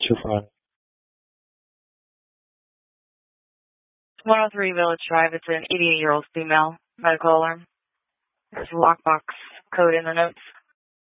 Too far. 103 Village Drive. It's an 88-year-old female. Medical alarm. There's a lockbox code in the notes.